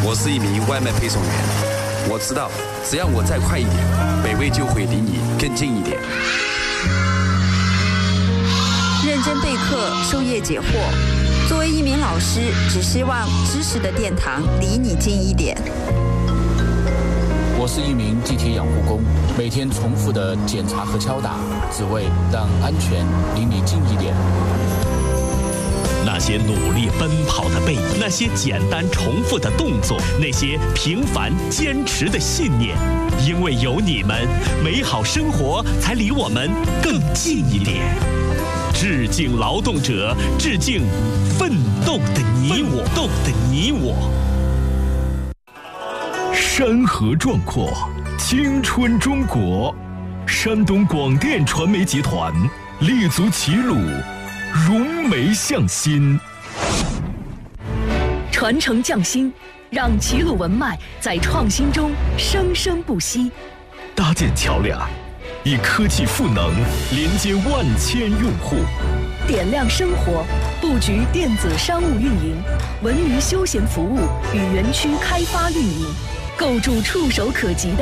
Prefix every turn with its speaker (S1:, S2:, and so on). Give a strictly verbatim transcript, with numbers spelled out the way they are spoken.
S1: 我是一名外卖配送员，我知道只要我再快一点，美味就会离你更近一点。
S2: 认真备课，授业解惑。作为一名老师，只希望知识的殿堂离你近一点。
S3: 我是一名地铁养护工，每天重复的检查和敲打，只为让安全离你近一点。
S4: 那些努力奔跑的背影，那些简单重复的动作，那些平凡坚持的信念，因为有你们，美好生活才离我们更近一点。致敬劳动者，致敬奋斗的你我，奋斗的你我。
S5: 山河壮阔，青春中国。山东广电传媒集团立足齐鲁，融媒向心，
S6: 传承匠心，让齐鲁文脉在创新中生生不息。
S5: 搭建桥梁，以科技赋能连接万千用户，
S6: 点亮生活，布局电子商务运营、文娱休闲服务与园区开发运营，构筑触手可及的